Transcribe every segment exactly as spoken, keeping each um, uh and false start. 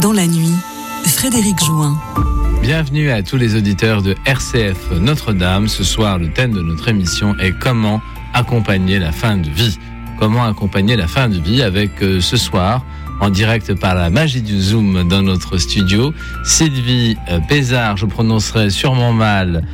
dans la nuit, Frédéric Jouin. Bienvenue à tous les auditeurs de R C F Notre-Dame. Ce soir, le thème de notre émission est comment accompagner la fin de vie. Comment accompagner la fin de vie avec euh, ce soir, en direct par la magie du Zoom dans notre studio, Sylvie euh, Pézard, je prononcerai sûrement mal,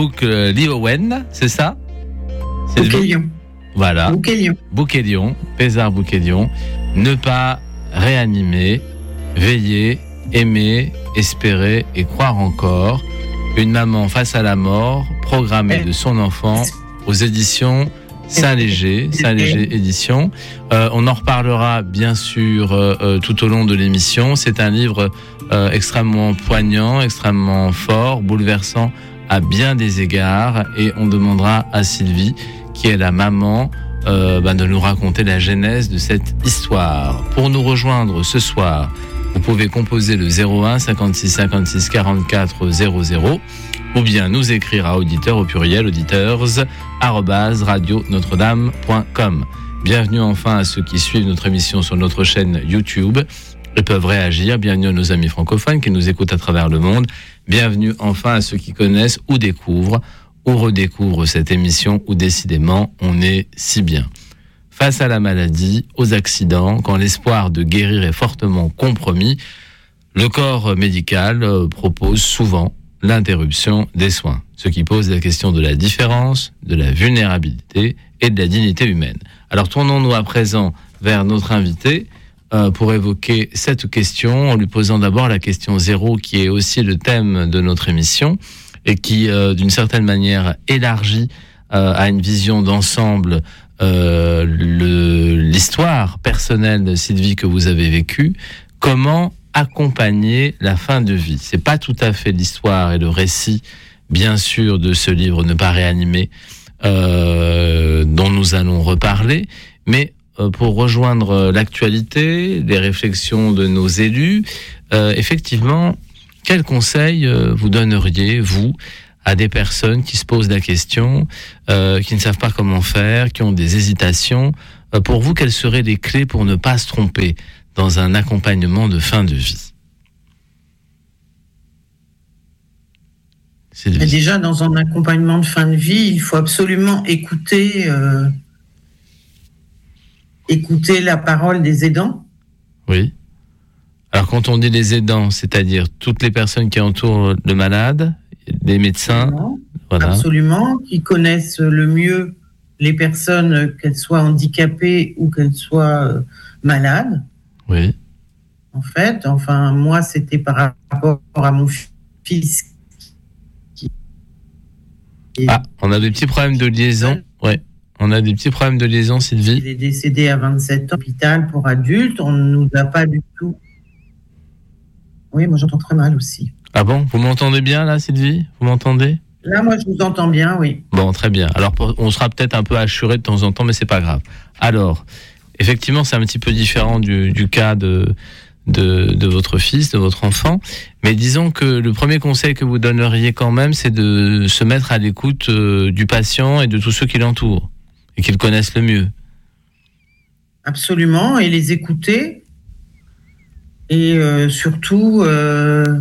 Bouquelion, c'est ça? Bouquelion. Voilà. Bouquelion. Bouquelion, Pézard Bouquelion. Ne pas réanimer, veiller, aimer, espérer et croire encore. Une maman face à la mort, programmée de son enfant aux éditions Saint-Léger, Saint-Léger édition. Euh, on en reparlera bien sûr euh, tout au long de l'émission. C'est un livre euh, extrêmement poignant, extrêmement fort, bouleversant à bien des égards. Et on demandera à Sylvie, qui est la maman, euh, bah, de nous raconter la genèse de cette histoire. Pour nous rejoindre ce soir, vous pouvez composer le zéro un cinquante-six cinquante-six quarante-quatre zéro zéro ou bien nous écrire à auditeur au pluriel auditeurs arobase radio notre dame point com. Bienvenue enfin à ceux qui suivent notre émission sur notre chaîne YouTube et peuvent réagir. Bienvenue à nos amis francophones qui nous écoutent à travers le monde. Bienvenue enfin à ceux qui connaissent ou découvrent ou redécouvrent cette émission où décidément on est si bien. Face à la maladie, aux accidents, quand l'espoir de guérir est fortement compromis, le corps médical propose souvent l'interruption des soins, ce qui pose la question de la différence, de la vulnérabilité et de la dignité humaine. Alors tournons-nous à présent vers notre invité euh, pour évoquer cette question, en lui posant d'abord la question zéro, qui est aussi le thème de notre émission et qui, euh, d'une certaine manière, élargit euh, à une vision d'ensemble Euh, le, l'histoire personnelle de Sylvie que vous avez vécue. Comment accompagner la fin de vie? C'est pas tout à fait l'histoire et le récit, bien sûr, de ce livre Ne pas réanimer, euh, dont nous allons reparler, mais euh, pour rejoindre l'actualité, les réflexions de nos élus, euh, effectivement, quels conseils euh, vous donneriez, vous, à des personnes qui se posent la question, euh, qui ne savent pas comment faire, qui ont des hésitations? Euh, pour vous, quelles seraient les clés pour ne pas se tromper dans un accompagnement de fin de vie? Mais déjà, dans un accompagnement de fin de vie, il faut absolument écouter, euh, écouter la parole des aidants. Oui. Alors, quand on dit les aidants, c'est-à-dire toutes les personnes qui entourent le malade, des médecins, Absolument. Voilà. Absolument, qui connaissent le mieux les personnes, qu'elles soient handicapées ou qu'elles soient euh, malades. Oui. En fait, enfin, moi, c'était par rapport à mon fils. Qui... Ah, on a des petits problèmes de liaison. Ouais. On a des petits problèmes de liaison, Sylvie. Il est décédé à vingt-sept ans, hôpital pour adultes. On ne nous a pas du tout. Oui, moi, j'entends très mal aussi. Ah bon, vous m'entendez bien là, Sylvie? Vous m'entendez? Là, moi, je vous entends bien, oui. Bon, très bien. Alors, on sera peut-être un peu assuré de temps en temps, mais c'est pas grave. Alors, effectivement, c'est un petit peu différent du, du cas de, de, de votre fils, de votre enfant. Mais disons que le premier conseil que vous donneriez quand même, c'est de se mettre à l'écoute euh, du patient et de tous ceux qui l'entourent et qui le connaissent le mieux. Absolument, et les écouter. Et euh, surtout... Euh...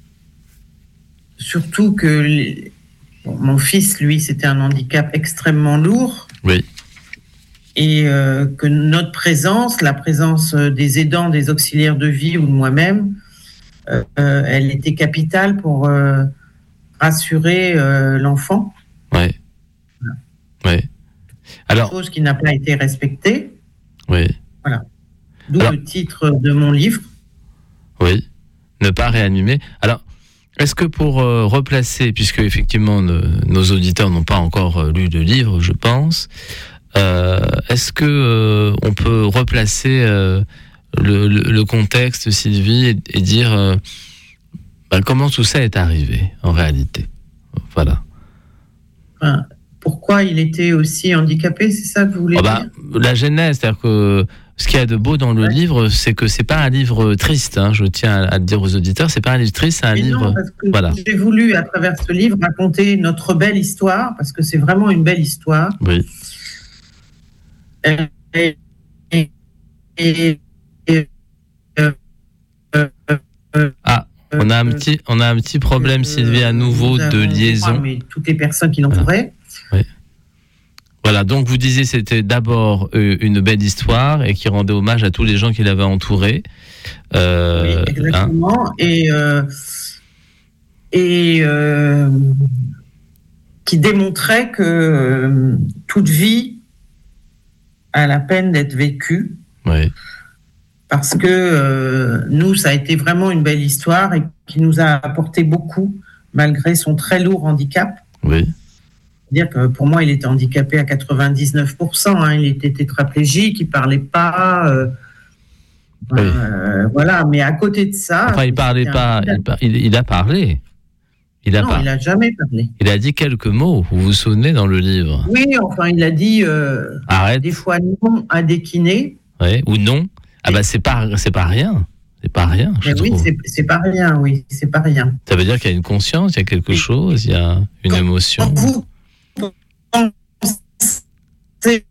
Surtout que les... bon, mon fils, lui, c'était un handicap extrêmement lourd. Oui. Et euh, que notre présence, la présence des aidants, des auxiliaires de vie ou de moi-même, euh, euh, elle était capitale pour euh, rassurer euh, l'enfant. Oui. Voilà. Oui. Alors. Chose qui n'a pas été respectée. Oui. Voilà. D'où Alors... le titre de mon livre. Oui. Ne pas réanimer. Alors. Est-ce que pour euh, replacer, puisque effectivement ne, nos auditeurs n'ont pas encore euh, lu le livre, je pense, euh, est-ce que euh, on peut replacer euh, le, le, le contexte, Sylvie, et, et dire euh, bah, comment tout ça est arrivé en réalité? Voilà. Enfin, pourquoi il était aussi handicapé, c'est ça que vous voulez oh bah, dire? La genèse, c'est-à-dire que ce qu'il y a de beau dans le ouais. livre, c'est que c'est pas un livre triste. Hein, je tiens à le dire aux auditeurs, c'est pas un livre triste, c'est un Mais livre. Non, parce que voilà. J'ai voulu à travers ce livre raconter notre belle histoire, parce que c'est vraiment une belle histoire. Oui. Et, et, et, et euh, euh, On a un petit, on a un petit problème, euh, Sylvie, à nouveau de liaison. Mais toutes les personnes qui l'entouraient. Voilà. Oui. Voilà, donc vous disiez c'était d'abord euh, une belle histoire et qui rendait hommage à tous les gens qui l'avaient entouré. Euh, oui, exactement. Hein. Et, euh, et euh, qui démontrait que euh, toute vie a la peine d'être vécue. Oui. Parce que euh, nous, ça a été vraiment une belle histoire et qui nous a apporté beaucoup, malgré son très lourd handicap. Oui. C'est-à-dire que pour moi, il était handicapé à quatre-vingt-dix-neuf pour cent. Hein, il était tétraplégique, il ne parlait pas. Euh, oui. euh, voilà, mais à côté de ça. Enfin, il ne parlait pas. Il, par, il, il a parlé. Il a non, par... il n'a jamais parlé. Il a dit quelques mots, vous vous souvenez, dans le livre? Oui, enfin, il a dit euh, Arrête. Des fois non à des kinés. Oui, ou non. Ah ben, c'est pas, c'est pas rien. C'est pas rien, je mais oui, trouve. C'est, c'est pas rien, oui, c'est pas rien. Ça veut dire qu'il y a une conscience, il y a quelque oui. chose, il y a une quand, émotion. Quand vous pensez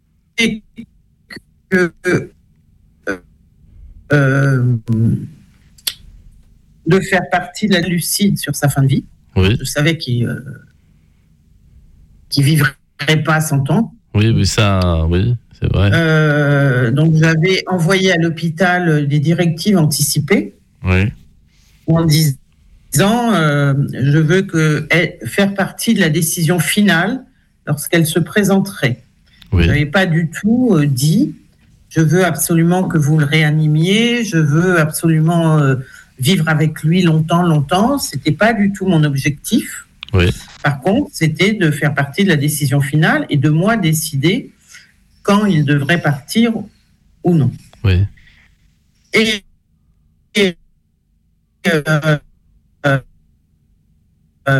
que euh, de faire partie de la lucide sur sa fin de vie, oui. Je savais qu'il euh, qu'il vivrait pas cent ans. Oui, mais ça, oui. C'est vrai. Euh, donc, j'avais envoyé à l'hôpital des directives anticipées oui. en disant euh, je veux que, elle, faire partie de la décision finale lorsqu'elle se présenterait. Oui. Je n'avais pas du tout euh, dit je veux absolument que vous le réanimiez, je veux absolument euh, vivre avec lui longtemps, longtemps. Ce n'était pas du tout mon objectif. Oui. Par contre, c'était de faire partie de la décision finale et de moi décider quand il devrait partir ou non. Oui. Et, et euh, euh, euh,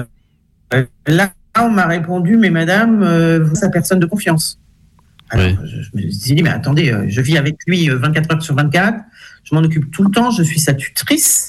là, on m'a répondu, mais madame, euh, vous êtes sa personne de confiance. Alors, oui. je, je me suis dit, mais attendez, euh, je vis avec lui vingt-quatre heures sur vingt-quatre, je m'en occupe tout le temps, je suis sa tutrice,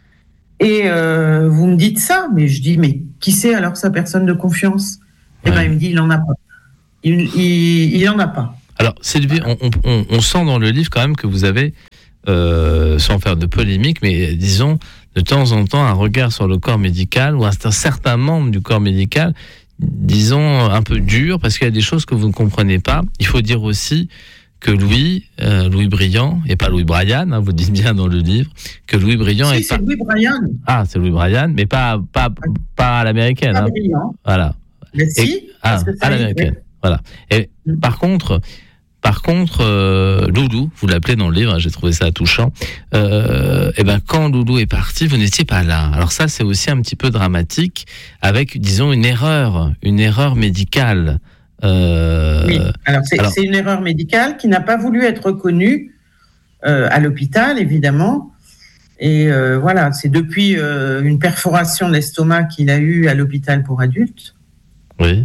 et euh, vous me dites ça, mais je dis, mais qui c'est alors sa personne de confiance? Oui. Et bien, il me dit, il n'en a pas. Il, il, il en a pas. Alors, Sylvie, on, on, on sent dans le livre quand même que vous avez, euh, sans faire de polémique, mais disons, de temps en temps, un regard sur le corps médical, ou un, un certain membre du corps médical, disons, un peu dur, parce qu'il y a des choses que vous ne comprenez pas. Il faut dire aussi que Louis, euh, Louis Briand, et pas Louis Brian, hein, vous dites bien dans le livre, que Louis Briand si, est c'est pas... Louis Brian. Ah, c'est Louis Brian, mais pas, pas, pas à l'américaine. Pas hein. Briand. Voilà. Mais si, et, ah, à l'américaine. Fait. Voilà. Et mmh. par contre... Par contre, euh, Loulou, vous l'appelez dans le livre, hein, j'ai trouvé ça touchant, euh, et ben, quand Loulou est parti, vous n'étiez pas là. Alors ça, c'est aussi un petit peu dramatique, avec, disons, une erreur, une erreur médicale. Euh, oui, alors c'est, alors c'est une erreur médicale qui n'a pas voulu être reconnue euh, à l'hôpital, évidemment. Et euh, voilà, c'est depuis euh, une perforation de l'estomac qu'il a eue à l'hôpital pour adultes. Oui.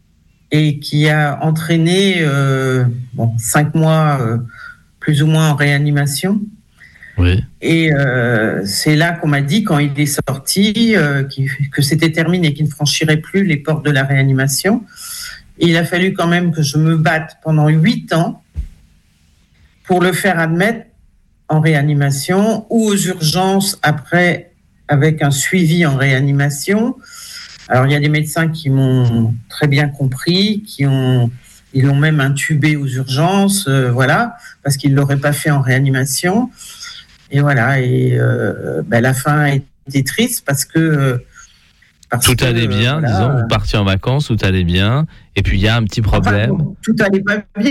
Et qui a entraîné euh, bon, cinq mois euh, plus ou moins en réanimation. Oui. Et euh, c'est là qu'on m'a dit, quand il est sorti, euh, que c'était terminé, qu'il ne franchirait plus les portes de la réanimation. Et il a fallu quand même que je me batte pendant huit ans pour le faire admettre en réanimation ou aux urgences après, avec un suivi en réanimation. Alors, il y a des médecins qui m'ont très bien compris, qui ont, ils l'ont même intubé aux urgences, euh, voilà, parce qu'ils ne l'auraient pas fait en réanimation. Et voilà, et euh, ben, la fin a été triste parce que... Parce tout que, allait bien, euh, voilà, disons, vous partiez en vacances, tout allait bien, et puis il y a un petit problème. Enfin, bon, tout allait pas bien,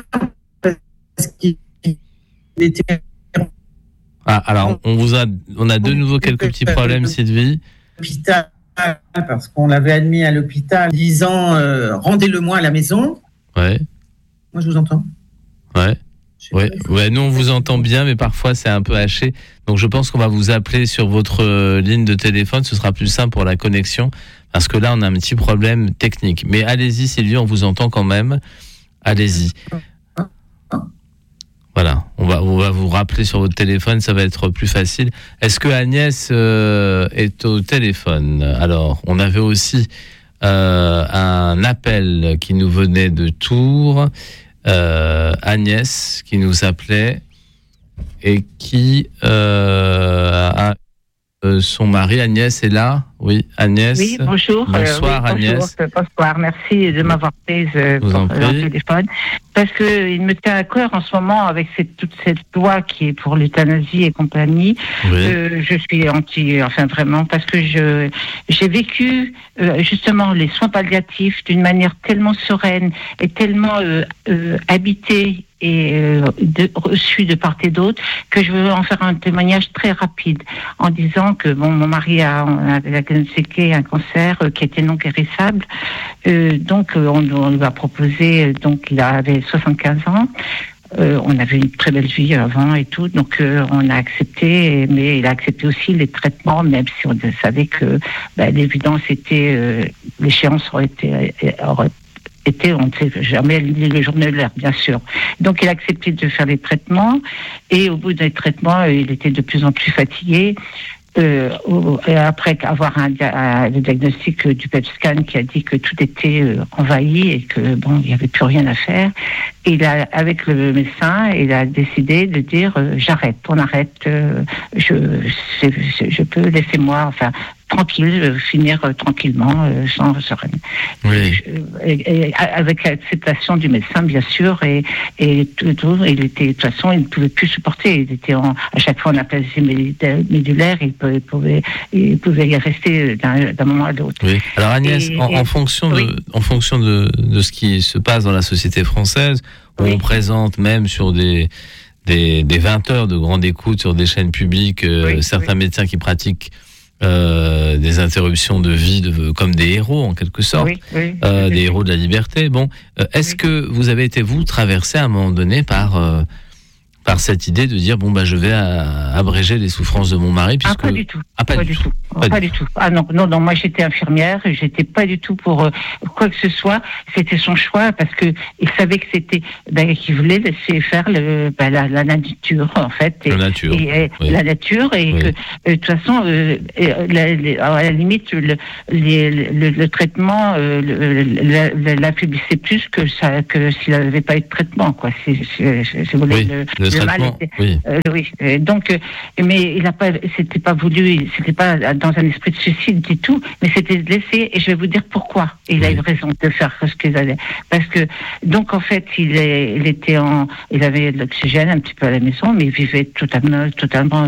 parce qu'il était... Ah, alors, on, vous a, on a de nouveau quelques petits problèmes, Sylvie. Hôpital. Parce qu'on l'avait admis à l'hôpital disant euh, rendez-le-moi à la maison. Ouais. Moi, je vous entends. Ouais. Ouais. Ouais. Nous, on vous entend bien, mais parfois, c'est un peu haché. Donc, je pense qu'on va vous appeler sur votre euh, ligne de téléphone. Ce sera plus simple pour la connexion. Parce que là, on a un petit problème technique. Mais allez-y, Sylvie, on vous entend quand même. Allez-y. Voilà, on va, on va vous rappeler sur votre téléphone, ça va être plus facile. Est-ce que Agnès euh, est au téléphone? Alors, on avait aussi euh, un appel qui nous venait de Tours, euh, Agnès qui nous appelait et qui euh, a euh, son mari. Agnès est là? Oui, Agnès. Oui, bonjour. Bonsoir, euh, oui, Agnès. Bonjour, bonsoir. Merci de m'avoir prise euh, pour le téléphone. Parce que il me tient à cœur en ce moment avec cette, toute cette loi qui est pour l'euthanasie et compagnie. Oui. Euh, je suis anti, enfin vraiment, parce que je j'ai vécu euh, justement les soins palliatifs d'une manière tellement sereine et tellement euh, euh, habitée et euh, de, reçu de part et d'autre, que je veux en faire un témoignage très rapide, en disant que bon, mon mari a, a diagnostiqué un cancer euh, qui était non guérissable, euh, donc euh, on, on lui a proposé, donc il avait soixante-quinze ans, euh, on avait une très belle vie avant et tout, donc euh, on a accepté, mais il a accepté aussi les traitements, même si on savait que ben, l'évidence était, euh, l'échéance aurait été aurait Était, on ne sait jamais le journalaire, bien sûr. Donc, il a accepté de faire des traitements, et au bout des traitements, il était de plus en plus fatigué. Euh, et après avoir un, un, le diagnostic du P E T scan qui a dit que tout était euh, envahi et que bon, il n'y avait plus rien à faire. Et il a, avec le médecin, il a décidé de dire euh, j'arrête, on arrête, euh, je, je, je peux, laissez-moi, enfin. tranquille, euh, finir euh, tranquillement, euh, sans sereine. Oui. Et, et avec l'acceptation du médecin, bien sûr, et, et tout, tout, il était, de toute façon, il ne pouvait plus supporter. Il était en, à chaque fois en aplasie médulaire, il pouvait, il pouvait, il pouvait y rester d'un, d'un moment à l'autre. Oui. Alors Agnès, et, en, en fonction, de, oui. en fonction de, de ce qui se passe dans la société française, où oui. on présente même sur des des, des vingt heures de grande écoute sur des chaînes publiques, euh, oui, certains oui. médecins qui pratiquent Euh, des interruptions de vie de, comme des héros en quelque sorte, oui, oui, euh, des héros de la liberté. Bon, euh, est-ce oui. que vous avez été vous traversé à un moment donné par euh, par cette idée de dire bon bah je vais à, abréger les souffrances de mon mari puisque... Ah, pas du tout. Ah, pas, pas du tout. tout. Pas, pas du tout. tout. Ah non, non, non. Moi j'étais infirmière, j'étais pas du tout pour euh, quoi que ce soit. C'était son choix parce que il savait que c'était, ben, qu'il voulait laisser faire le, ben, la, la nature en fait. Et, la nature. Et, et, oui. La nature et oui. que de euh, toute façon, euh, la, la, à la limite, le, les, le, le traitement euh, le, l'affaiblissait plus que ça, que s'il n'avait pas eu de traitement quoi. Si, si, si, si vous voulez, oui. le, le, le mal était, oui. Euh, oui. Et donc, euh, mais il n'a pas, c'était pas voulu, c'était pas dans un esprit de suicide du tout, mais c'était de laisser. Et je vais vous dire pourquoi. Et il oui. a eu raison de faire ce qu'il allait, parce que donc en fait, il, est, il était en, il avait de l'oxygène un petit peu à la maison, mais il vivait totalement, totalement.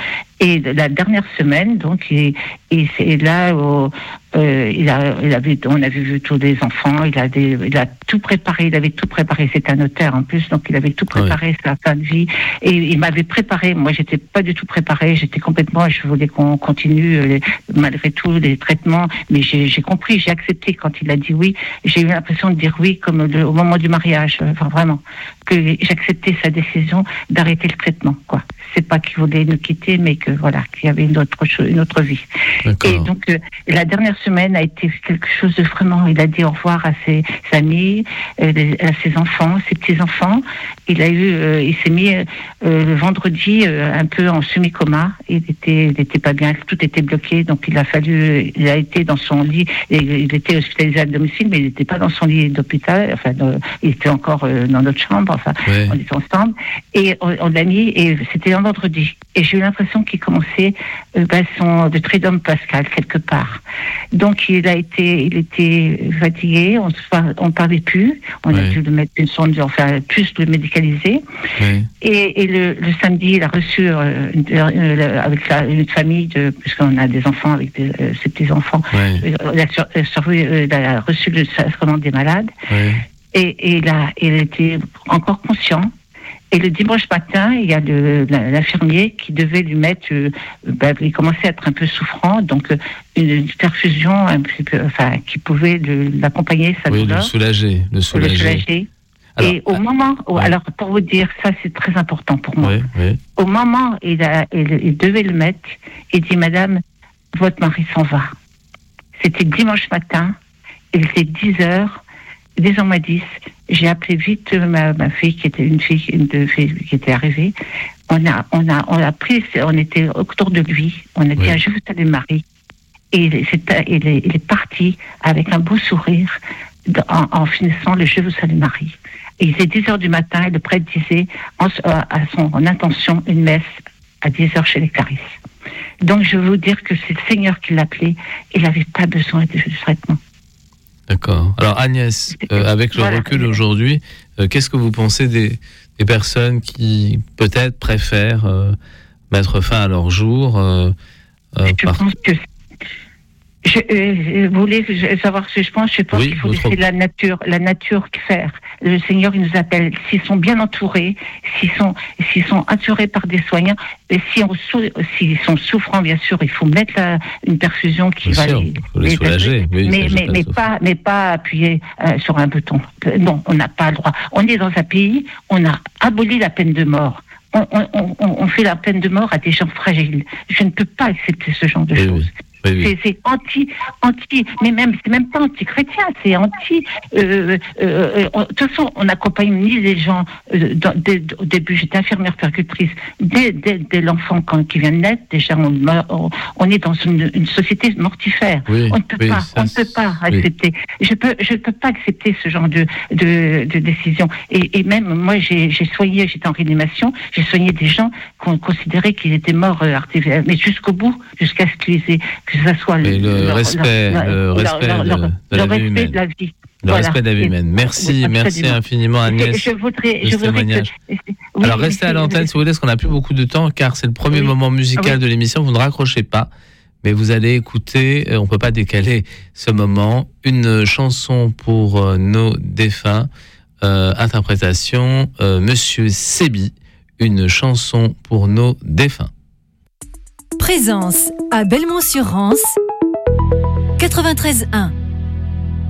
Et la dernière semaine, donc, il, il c'est là où euh, il a, il avait, on avait vu tous les enfants. Il a, des, il a tout préparé. Il avait tout préparé. C'est un notaire en plus, donc il avait tout préparé ouais. sa fin de vie. Et il m'avait préparé. Moi, j'étais pas du tout préparée. J'étais complètement. Je voulais qu'on continue les, malgré tout les traitements. Mais j'ai, j'ai compris, j'ai accepté quand il a dit oui. J'ai eu l'impression de dire oui, comme le, au moment du mariage, enfin vraiment, que j'acceptais sa décision d'arrêter le traitement. Quoi. C'est pas qu'il voulait nous quitter, mais que voilà, qu'il y avait une autre chose, une autre vie. D'accord. Et donc euh, la dernière semaine a été quelque chose de vraiment. Il a dit au revoir à ses amis, euh, à ses enfants, ses petits enfants. Il a eu, euh, il s'est mis euh, le vendredi euh, un peu en semi-coma. Il était, il était pas bien, tout était bloqué. Donc il a fallu, il a été dans son lit. Et il était hospitalisé à domicile, mais il n'était pas dans son lit d'hôpital. Enfin, dans, il était encore euh, dans notre chambre. Enfin, ouais. on était ensemble. Et on, on l'a mis. Et c'était un vendredi. Et j'ai eu l'impression qu'il commençait euh, bah, son de Triduum Pascal quelque part. Donc il a été, il était fatigué. On ne parlait plus. On ouais. a dû le mettre une sonde, enfin plus le médicaliser. Ouais. Et, et le, le samedi, il a reçu euh, une, euh, avec la, une famille de, puisqu'on a des enfants avec des, euh, ses petits enfants. Ouais. Il, a sur, sur, il a reçu le sacrement des malades. Ouais. Et, et il a, il était encore conscient. Et le dimanche matin, il y a le, l'infirmier qui devait lui mettre, euh, bah, il commençait à être un peu souffrant, donc euh, une perfusion un petit peu, enfin, qui pouvait le, l'accompagner, sa oui, douleur. le soulager, le soulager. Le soulager. Alors, et au euh, moment, où, ouais. alors pour vous dire, ça c'est très important pour moi. Oui, oui. Au moment où il, a, il, il devait le mettre, il dit, Madame, votre mari s'en va. C'était dimanche matin, il était dix heures. dix heures moins dix, j'ai appelé vite ma, ma fille qui était une fille, une de fille qui était arrivée. On a, on a, on a pris, on était autour de lui. On a dit, oui. Je vous salue Marie. Et c'est, il, est, il est parti avec un beau sourire en, en finissant le Je vous salue Marie. Et il était dix heures du matin et le prêtre disait en, à son en intention une messe à dix heures chez les Carisses. Donc je veux vous dire que c'est le Seigneur qui l'appelait. Il n'avait pas besoin de, de traitement. D'accord. Alors Agnès, euh, avec le voilà. recul aujourd'hui, euh, qu'est-ce que vous pensez des, des personnes qui peut-être préfèrent euh, mettre fin à leur jour euh, euh, Je par... pense que Je, euh, vous voulez savoir ce que je pense Je pense oui, qu'il faut votre... laisser la nature, la nature faire. Le Seigneur, il nous appelle. S'ils sont bien entourés, s'ils sont, s'ils sont assurés par des soignants, et si on sou... s'ils sont souffrants, bien sûr, il faut mettre la, une perfusion qui bien va sûr, les, faut les, les soulager. Oui, mais mais, mais pas, mais pas appuyer euh, sur un bouton. Non, on n'a pas le droit. On est dans un pays, on a aboli la peine de mort. On, on, on, on fait la peine de mort à des gens fragiles. Je ne peux pas accepter ce genre de oui, choses. Oui. Oui, oui. C'est, c'est anti, anti, mais même c'est même pas anti-chrétien, c'est anti. Euh, euh, euh, de toute façon, on n'accompagne ni les gens. Euh, dans, dès, au début, j'étais infirmière puéricultrice. Dès, dès, dès l'enfant quand qui vient de naître, déjà on, on, on est dans une, une société mortifère. Oui, on ne peut oui, pas, ça, on ne peut pas accepter. Oui. Je peux, je peux pas accepter ce genre de de, de décision. Et, et même moi, j'ai, j'ai soigné, j'étais en réanimation, j'ai soigné des gens qu'on considérait qu'ils étaient morts euh, artificiellement, mais jusqu'au bout, jusqu'à ce qu'ils aient que ça soit le, le leur, respect, leur, le respect, leur, de, leur, de, le la respect vie humaine. de la vie. Le voilà. respect de la vie humaine. Merci, oui, merci infiniment Agnès. Je, je voudrais, de je ce voudrais témoignage. Que, oui, Alors restez à l'antenne si vous voulez, parce qu'on n'a plus beaucoup de temps, car c'est le premier oui. moment musical oui. de l'émission. Vous ne raccrochez pas, mais vous allez écouter. On ne peut pas décaler ce moment. Une chanson pour euh, nos défunts. Euh, interprétation euh, Monsieur Sébi. Une chanson pour nos défunts. Présence à Belmont-sur-Rance, quatre-vingt-treize un.